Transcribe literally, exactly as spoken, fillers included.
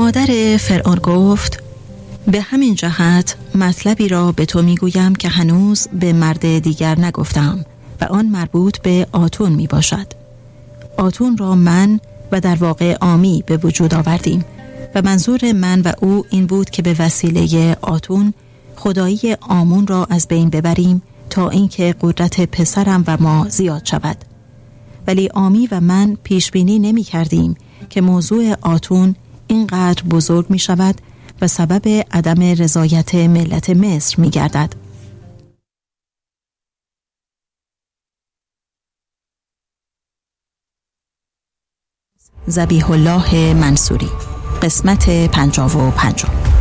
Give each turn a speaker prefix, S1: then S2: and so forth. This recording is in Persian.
S1: مادر فرعون گفت: به همین جهت مطلبی را به تو میگویم که هنوز به مرد دیگر نگفتم و آن مربوط به آتون می باشد. آتون را من و در واقع آمی به وجود آوردیم و منظور من و او این بود که به وسیله آتون خدایی آمون را از بین ببریم تا اینکه قدرت پسرم و ما زیاد شود. ولی آمی و من پیش بینی نمی کردیم که موضوع آتون اینقدر بزرگ می شود و سبب عدم رضایت ملت مصر می گردد. ذبیح الله منصوری، قسمت پنجاه و پنج.